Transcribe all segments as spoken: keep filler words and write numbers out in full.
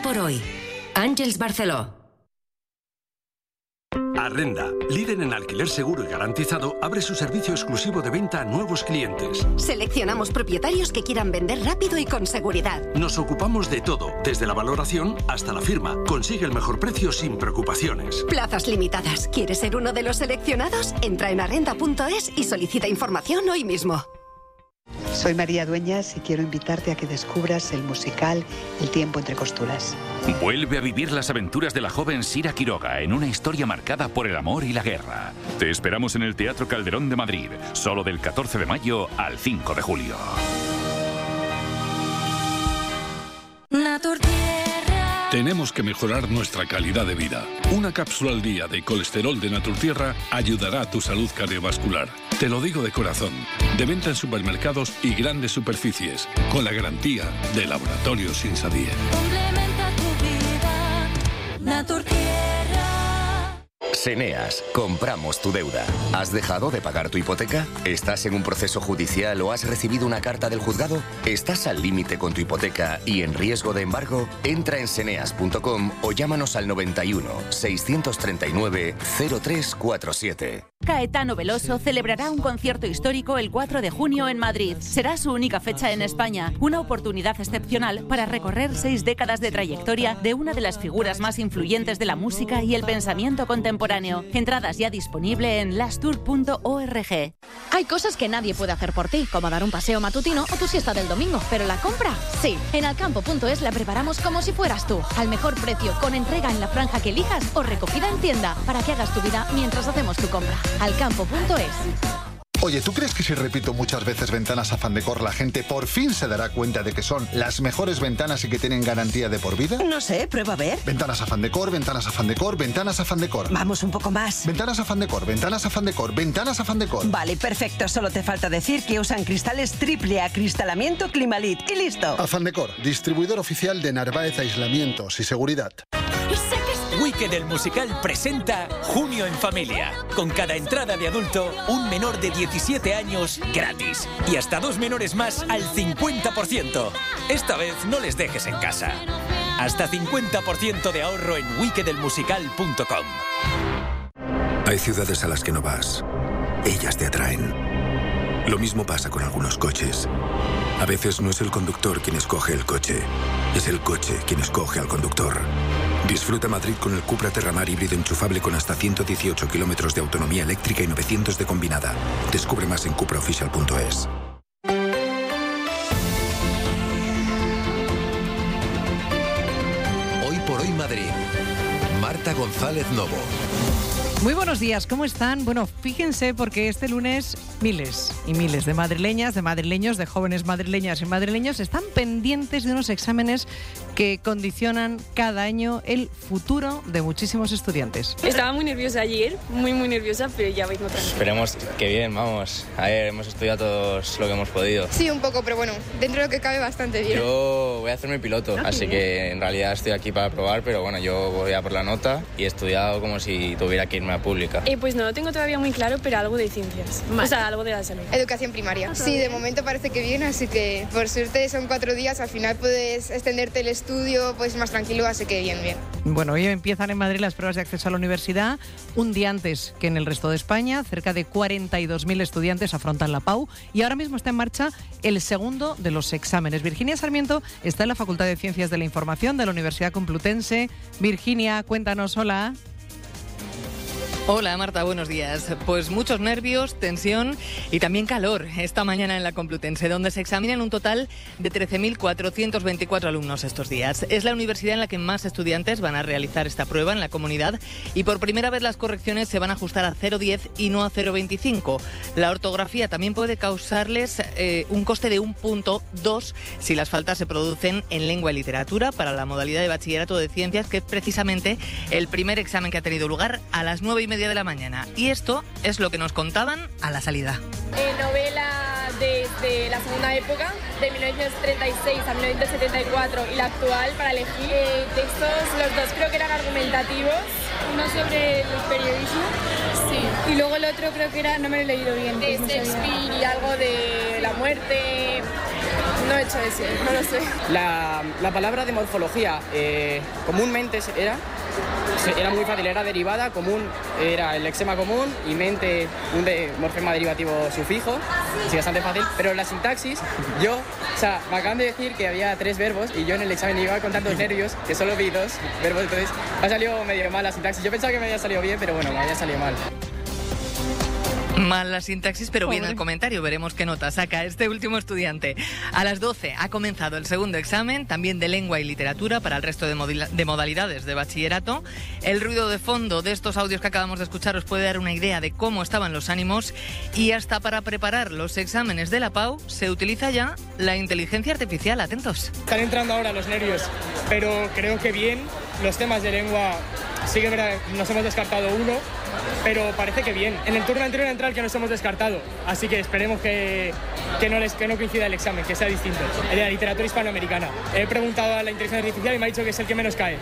por hoy. Àngels Barceló. Arrenda, líder en alquiler seguro y garantizado, abre su servicio exclusivo de venta a nuevos clientes. Seleccionamos propietarios que quieran vender rápido y con seguridad. Nos ocupamos de todo, desde la valoración hasta la firma. Consigue el mejor precio sin preocupaciones. Plazas limitadas. ¿Quieres ser uno de los seleccionados? Entra en arrenda punto es y solicita información hoy mismo. Soy María Dueñas y quiero invitarte a que descubras el musical El tiempo entre costuras. Vuelve a vivir las aventuras de la joven Sira Quiroga en una historia marcada por el amor y la guerra. Te esperamos en el Teatro Calderón de Madrid, solo del catorce de mayo al cinco de julio. Tenemos que mejorar nuestra calidad de vida. Una cápsula al día de colesterol de Naturtierra ayudará a tu salud cardiovascular. Te lo digo de corazón. De venta en supermercados y grandes superficies, con la garantía de Laboratorios Insadir. Complementa tu vida, Naturtierra. Seneas, compramos tu deuda. ¿Has dejado de pagar tu hipoteca? ¿Estás en un proceso judicial o has recibido una carta del juzgado? ¿Estás al límite con tu hipoteca y en riesgo de embargo? Entra en seneas punto com o llámanos al noventa y uno, seiscientos treinta y nueve, cero tres cuarenta y siete. Caetano Veloso celebrará un concierto histórico el cuatro de junio en Madrid. Será su única fecha en España, una oportunidad excepcional para recorrer seis décadas de trayectoria de una de las figuras más influyentes de la música y el pensamiento contemporáneo. Entradas ya disponible en lastour punto org. Hay cosas que nadie puede hacer por ti, como dar un paseo matutino o tu siesta del domingo, pero la compra, sí. En alcampo punto es la preparamos como si fueras tú, al mejor precio, con entrega en la franja que elijas o recogida en tienda, para que hagas tu vida mientras hacemos tu compra. alcampo punto es. Oye, ¿tú crees que si repito muchas veces Ventanas Afandecor la gente por fin se dará cuenta de que son las mejores ventanas y que tienen garantía de por vida? No sé, prueba a ver. Ventanas Afandecor, Ventanas Afandecor, Ventanas Afandecor. Vamos un poco más. Ventanas Afandecor, Ventanas Afandecor, Ventanas Afandecor. Vale, perfecto. Solo te falta decir que usan cristales triple acristalamiento Climalit y listo. Afandecor, distribuidor oficial de Narváez Aislamientos y Seguridad. Wicked el musical presenta Junio en Familia. Con cada entrada de adulto, un menor de diecisiete años gratis. Y hasta dos menores más al cincuenta por ciento. Esta vez no les dejes en casa. Hasta cincuenta por ciento de ahorro en wicked el musical punto com. Hay ciudades a las que no vas. Ellas te atraen. Lo mismo pasa con algunos coches. A veces no es el conductor quien escoge el coche. Es el coche quien escoge al conductor. Disfruta Madrid con el Cupra Terramar híbrido enchufable con hasta ciento dieciocho kilómetros de autonomía eléctrica y novecientos de combinada. Descubre más en cupra oficial punto es. Hoy por hoy Madrid. Marta González Novo. Muy buenos días, ¿cómo están? Bueno, fíjense porque este lunes miles y miles de madrileñas, de madrileños, de jóvenes madrileñas y madrileños están pendientes de unos exámenes que condicionan cada año el futuro de muchísimos estudiantes. Estaba muy nerviosa ayer, muy muy nerviosa, pero ya vais notando. Esperemos que bien, vamos. A ver, hemos estudiado todos lo que hemos podido. Sí, un poco, pero bueno, dentro de lo que cabe bastante bien. Yo voy a hacerme piloto, Ah, así bien. que en realidad estoy aquí para probar, pero bueno, yo voy a por la nota y he estudiado como si tuviera que irme a pública. Eh, pues no lo tengo todavía muy claro, pero algo de ciencias. Vale. O sea, algo de la salud. Educación primaria. Sí, de momento parece que bien, así que por suerte son cuatro días, al final puedes extenderte el estudio, puedes ir más tranquilo, así que bien, bien. Bueno, hoy empiezan en Madrid las pruebas de acceso a la universidad, un día antes que en el resto de España. Cerca de cuarenta y dos mil estudiantes afrontan la PAU y ahora mismo está en marcha el segundo de los exámenes. Virginia Sarmiento está en la Facultad de Ciencias de la Información de la Universidad Complutense. Virginia, cuéntanos, hola. Hola Marta, buenos días. Pues muchos nervios, tensión y también calor esta mañana en la Complutense, donde se examinan un total de trece mil cuatrocientos veinticuatro alumnos estos días. Es la universidad en la que más estudiantes van a realizar esta prueba en la comunidad y por primera vez las correcciones se van a ajustar a cero coma diez y no a cero coma veinticinco. La ortografía también puede causarles eh, un coste de un punto dos si las faltas se producen en lengua y literatura para la modalidad de bachillerato de ciencias, que es precisamente el primer examen que ha tenido lugar a las nueve y media de la mañana. Y esto es lo que nos contaban a la salida. Eh, novela desde la segunda época, de mil novecientos treinta y seis a mil novecientos setenta y cuatro, y la actual para elegir. Eh, textos, los dos creo que eran argumentativos. Uno sobre el periodismo. Sí. Y luego el otro creo que era, no me lo he leído bien. De Shakespeare y algo de la muerte. No he hecho eso, no lo sé. La, la palabra de morfología, eh, comúnmente era, era muy fácil, era derivada, común, era el lexema común y mente, un de, morfema derivativo sufijo, así bastante fácil. Pero la sintaxis, yo, o sea, me acaban de decir que había tres verbos y yo en el examen iba con tantos nervios que solo vi dos verbos, entonces me ha salido medio mal la sintaxis. Yo pensaba que me había salido bien, pero bueno, me había salido mal. Mal la sintaxis, pero bien el comentario. Veremos qué nota saca este último estudiante. A las doce ha comenzado el segundo examen, también de lengua y literatura para el resto de, de modalidades de bachillerato. El ruido de fondo de estos audios que acabamos de escuchar os puede dar una idea de cómo estaban los ánimos, y hasta para preparar los exámenes de la Pau se utiliza ya la inteligencia artificial. Atentos. Están entrando ahora los nervios, pero creo que bien. Los temas de lengua, sí que es verdad, nos hemos descartado uno, pero parece que bien. En el turno anterior entra el que nos hemos descartado, así que esperemos que, que, no les, que no coincida el examen, que sea distinto. El de la literatura hispanoamericana. He preguntado a la inteligencia artificial y me ha dicho que es el que menos cae.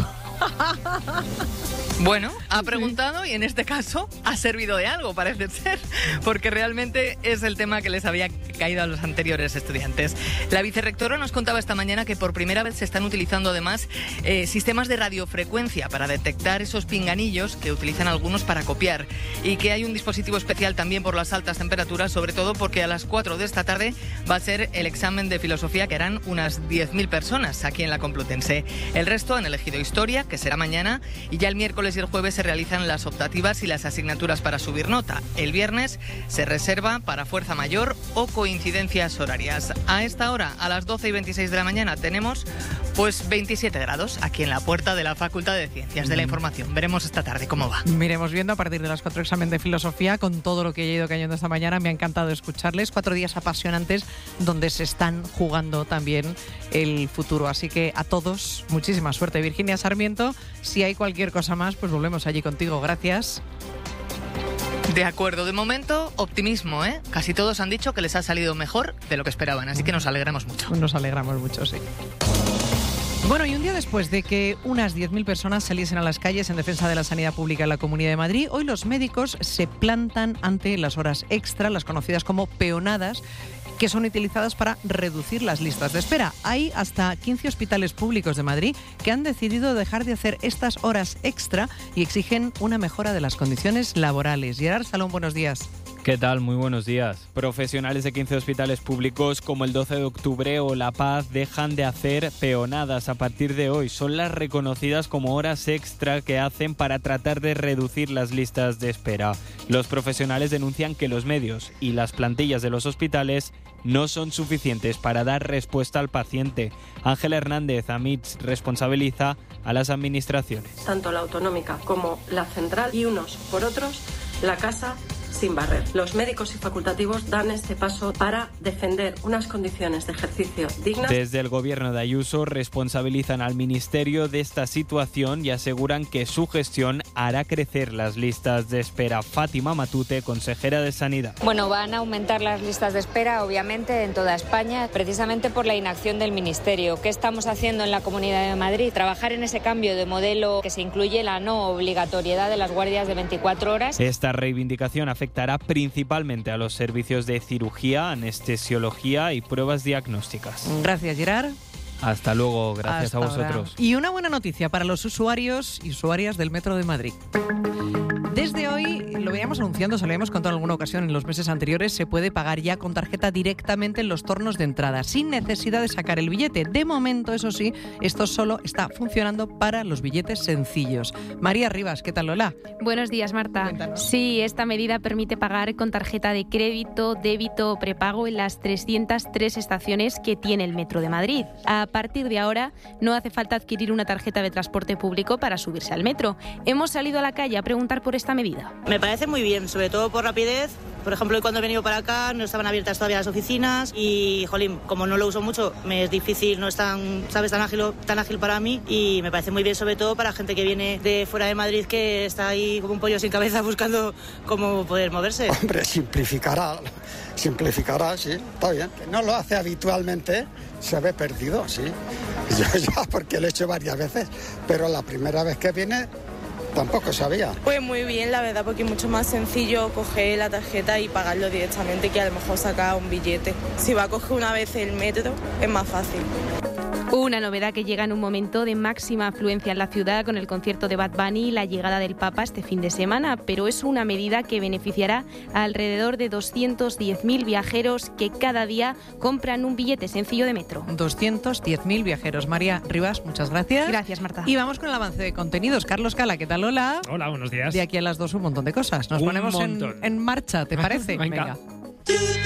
Bueno, ha preguntado y en este caso ha servido de algo, parece ser, porque realmente es el tema que les había caído a los anteriores estudiantes. La vicerrectora nos contaba esta mañana que por primera vez se están utilizando además eh, sistemas de radiofrecuencia para detectar esos pinganillos que utilizan algunos para copiar, y que hay un dispositivo especial también por las altas temperaturas, sobre todo porque a las cuatro de esta tarde va a ser el examen de filosofía, que harán unas diez mil personas aquí en la Complutense. El resto han elegido historia, que será mañana, y ya el miércoles y el jueves se realizan las optativas y las asignaturas para subir nota. El viernes se reserva para fuerza mayor o coincidencias horarias. A esta hora, a las doce y veintiséis de la mañana, tenemos pues veintisiete grados aquí en la puerta de la Facultad de Ciencias de la Información. Veremos esta tarde cómo va. Miremos viendo a partir de las cuatro examen de filosofía, con todo lo que he ido cayendo esta mañana. Me ha encantado escucharles. Cuatro días apasionantes donde se están jugando también el futuro. Así que a todos, muchísima suerte. Virginia Sarmiento, si hay cualquier cosa más, pues volvemos allí contigo. Gracias. De acuerdo, de momento, optimismo, ¿eh? Casi todos han dicho que les ha salido mejor de lo que esperaban, así que nos alegramos mucho. Nos alegramos mucho, sí. Bueno, y un día después de que unas diez mil personas saliesen a las calles en defensa de la sanidad pública en la Comunidad de Madrid, hoy los médicos se plantan ante las horas extra, las conocidas como peonadas, que son utilizadas para reducir las listas de espera. Hay hasta quince hospitales públicos de Madrid que han decidido dejar de hacer estas horas extra y exigen una mejora de las condiciones laborales. Gerard Salón, buenos días. ¿Qué tal? Muy buenos días. Profesionales de quince hospitales públicos como el doce de octubre o La Paz dejan de hacer peonadas a partir de hoy. Son las reconocidas como horas extra que hacen para tratar de reducir las listas de espera. Los profesionales denuncian que los medios y las plantillas de los hospitales no son suficientes para dar respuesta al paciente. Ángela Hernández Amits responsabiliza a las administraciones. Tanto la autonómica como la central, y unos por otros, la casa sin barrer. Los médicos y facultativos dan este paso para defender unas condiciones de ejercicio dignas. Desde el gobierno de Ayuso responsabilizan al Ministerio de esta situación y aseguran que su gestión hará crecer las listas de espera. Fátima Matute, consejera de Sanidad. Bueno, van a aumentar las listas de espera, obviamente, en toda España, precisamente por la inacción del Ministerio. ¿Qué estamos haciendo en la Comunidad de Madrid? Trabajar en ese cambio de modelo que se incluye la no obligatoriedad de las guardias de veinticuatro horas. Esta reivindicación afecta afectará principalmente a los servicios de cirugía, anestesiología y pruebas diagnósticas. Gracias, Gerard. Hasta luego, gracias Hasta a vosotros. Ahora. Y una buena noticia para los usuarios y usuarias del Metro de Madrid. Desde hoy, lo veíamos anunciando, se lo habíamos contado en alguna ocasión en los meses anteriores, se puede pagar ya con tarjeta directamente en los tornos de entrada, sin necesidad de sacar el billete. De momento, eso sí, esto solo está funcionando para los billetes sencillos. María Rivas, ¿qué tal, Lola? Buenos días, Marta. Cuéntanos. Sí, esta medida permite pagar con tarjeta de crédito, débito o prepago en las trescientas tres estaciones que tiene el Metro de Madrid. A partir de ahora, no hace falta adquirir una tarjeta de transporte público para subirse al metro. Hemos salido a la calle a preguntar por esta medida. Me parece muy bien, sobre todo por rapidez. Por ejemplo, hoy cuando he venido para acá no estaban abiertas todavía las oficinas y, jolín, como no lo uso mucho, me es difícil, no es tan, ¿sabes?, tan ágil, tan ágil para mí, y me parece muy bien, sobre todo para gente que viene de fuera de Madrid, que está ahí como un pollo sin cabeza buscando cómo poder moverse. Hombre, simplificará, simplificará, sí, está bien. Que no lo hace habitualmente, se ve perdido, sí. Yo ya, porque lo he hecho varias veces, pero la primera vez que viene tampoco sabía. Pues muy bien, la verdad, porque es mucho más sencillo coger la tarjeta y pagarlo directamente que a lo mejor sacar un billete. Si va a coger una vez el metro, es más fácil. Una novedad que llega en un momento de máxima afluencia en la ciudad con el concierto de Bad Bunny y la llegada del Papa este fin de semana, pero es una medida que beneficiará a alrededor de doscientos diez mil viajeros que cada día compran un billete sencillo de metro. doscientos diez mil viajeros. María Rivas, muchas gracias. Gracias, Marta. Y vamos con el avance de contenidos. Carlos Cala, ¿qué tal? Hola. Hola, buenos días. De aquí a las dos un montón de cosas. Nos Un ponemos en, montón. en marcha, ¿te parece? Venga. Venga.